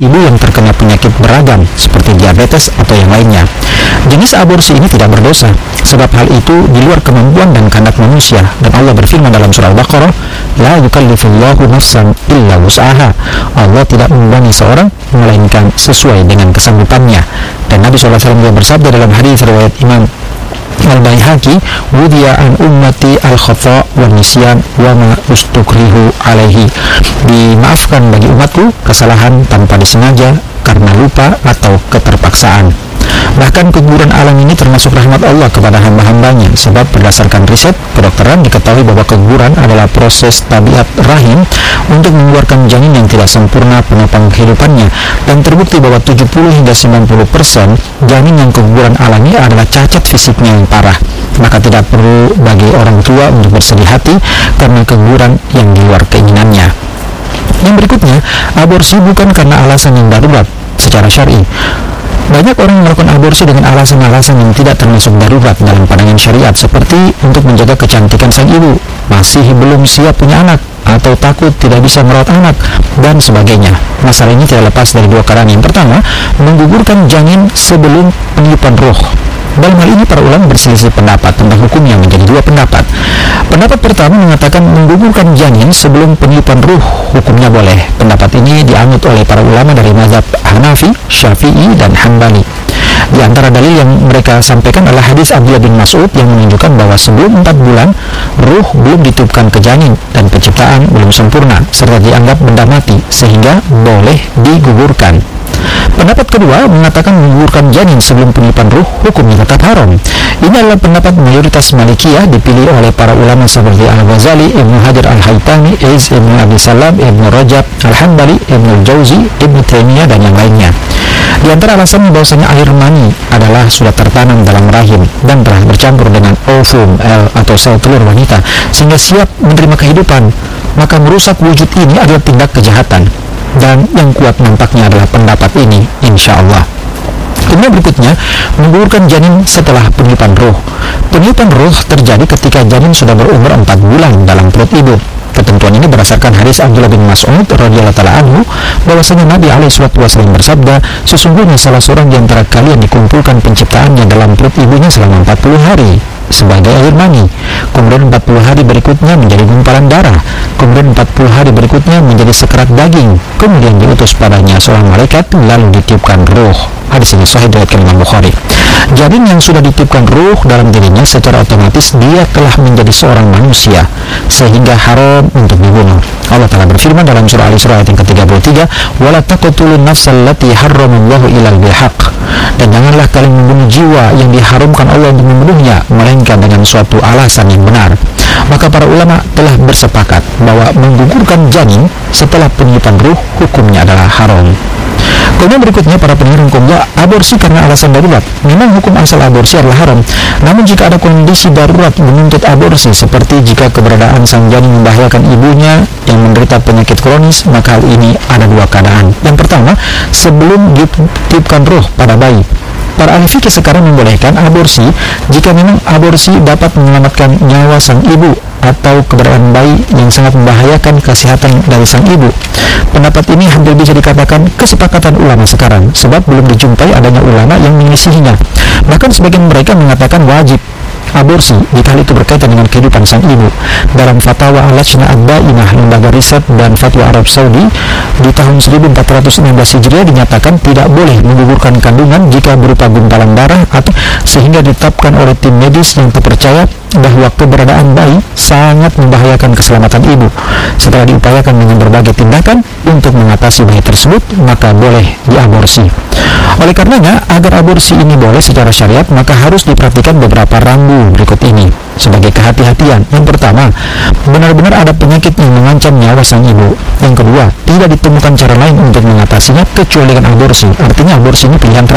ibu yang terkena penyakit beragam seperti diabetes atau yang lainnya. Jenis aborsi ini tidak berdosa, sebab hal itu di luar kemampuan dan kehendak manusia. Dan Allah berfirman dalam surah Al-Baqarah, la yukallifullahu nafsan illa wus'aha. Allah tidak membebani seorang melainkan sesuai dengan kesanggupannya. Dan Nabi SAW juga bersabda dalam hadis riwayat Imam Al-Baihaqi, wudiya an ummati al-khata' wa nisyan wa ma ustukrihu alaihi. Dimaafkan bagi umatku kesalahan tanpa disengaja, karena lupa atau keterpaksaan. Bahkan keguguran alam ini termasuk rahmat Allah kepada hamba-hambanya, sebab berdasarkan riset kedokteran diketahui bahwa keguguran adalah proses tabiat rahim untuk mengeluarkan janin yang tidak sempurna penopang kehidupannya, dan terbukti bahwa 70 hingga 90% janin yang keguguran alami adalah cacat fisiknya yang parah. Maka tidak perlu bagi orang tua untuk bersedih hati karena keguguran yang di luar keinginannya. Yang berikutnya, aborsi bukan karena alasan yang darurat secara syar'i. Banyak orang melakukan aborsi dengan alasan-alasan yang tidak termasuk darurat dalam pandangan syariat, seperti untuk menjaga kecantikan sang ibu, masih belum siap punya anak, atau takut tidak bisa merawat anak, dan sebagainya. Masalah ini tidak lepas dari dua keadaan. Yang pertama, menggugurkan janin sebelum peniupan ruh. Dalam hal ini para ulama berselisih pendapat tentang hukumnya menjadi dua pendapat. Pendapat pertama mengatakan menggugurkan janin sebelum peniupan ruh hukumnya boleh. Pendapat ini dianut oleh para ulama dari mazhab Hanafi, Syafi'i, dan Hanbali. Di antara dalil yang mereka sampaikan adalah hadis Abdullah bin Mas'ud yang menunjukkan bahwa sebelum 4 bulan ruh belum ditiupkan ke janin dan penciptaan belum sempurna serta dianggap benda mati, sehingga boleh digugurkan. Pendapat kedua mengatakan menggugurkan janin sebelum peniupan ruh hukumnya tetap haram. Ini adalah pendapat mayoritas Malikiyah, dipilih oleh para ulama seperti Al-Ghazali, Ibnu Hajar Al-Haytami, Iz Ibnu Abi Salam, Ibnu Rajab Al-Hambali, Ibnu Jauzi, Ibnu Taimiyah, dan yang lainnya. Di antara alasan bahwasanya air mani adalah sudah tertanam dalam rahim dan telah bercampur dengan ovum atau sel telur wanita sehingga siap menerima kehidupan, maka merusak wujud ini adalah tindak kejahatan. Dan yang kuat nampaknya adalah pendapat ini, insya Allah. Kemudian berikutnya, menggugurkan janin setelah peniupan ruh. Peniupan ruh terjadi ketika janin sudah berumur 4 bulan dalam perut ibu. Ketentuan ini berdasarkan hadis Abdullah bin Mas'ud radhiyallahu ta'ala anhu, bahwasanya Nabi SAW bersabda, sesungguhnya salah seorang di antara kalian dikumpulkan penciptaannya dalam perut ibunya selama 40 hari sebagai air mani, kemudian 40 hari berikutnya menjadi gumpalan darah, kemudian 40 hari berikutnya menjadi sekerat daging, kemudian diutus padanya seorang malaikat lalu ditiupkan ruh. Hadis ini sahih diriwayatkan Imam Bukhari. Janin yang sudah ditiupkan ruh dalam dirinya secara otomatis dia telah menjadi seorang manusia, sehingga haram untuk dibunuh. Allah Ta'ala berfirman dalam surah Al-Isra ayat yang ke-33, wala taqtulun nafsal lati harramallahu ilal bihaq. Dan janganlah kalian membunuh jiwa yang diharamkan Allah untuk membunuhnya melainkan dengan suatu alasan yang benar. Maka para ulama telah bersepakat bahwa menggugurkan janin setelah peniupan ruh hukumnya adalah haram. Kemudian berikutnya, para pendengar hukumnya, aborsi karena alasan darurat. Memang hukum asal aborsi adalah haram, namun jika ada kondisi darurat menuntut aborsi, seperti jika keberadaan sang janin membahayakan ibunya yang menderita penyakit kronis, maka hal ini ada dua keadaan. Yang pertama, sebelum ditiupkan ruh pada bayi. Para ahli fikih sekarang membolehkan aborsi jika memang aborsi dapat menyelamatkan nyawa sang ibu atau keberadaan bayi yang sangat membahayakan kesehatan dari sang ibu. Pendapat ini hampir bisa dikatakan kesepakatan ulama sekarang, sebab belum dijumpai adanya ulama yang menyelisihinya. Bahkan sebagian mereka mengatakan wajib aborsi jika hal itu berkaitan dengan kehidupan sang ibu. Dalam fatwa Al-Lajnah Ad-Daimah, lembaga riset dan fatwa Arab Saudi, di tahun 1416 Hijriah dinyatakan tidak boleh menggugurkan kandungan jika berupa gumpalan darah atau sehingga ditetapkan oleh tim medis yang terpercaya bahwa keberadaan bayi sangat membahayakan keselamatan ibu. Setelah diupayakan dengan berbagai tindakan untuk mengatasi bayi tersebut, maka boleh diaborsi. Oleh karenanya, agar aborsi ini boleh secara syariat, maka harus diperhatikan beberapa rambu berikut ini sebagai kehati-hatian. Yang pertama, benar-benar ada penyakit yang mengancam nyawa sang ibu. Yang kedua, tidak ditemukan cara lain untuk mengatasinya kecuali dengan aborsi. Artinya aborsi ini pilihan terakhir.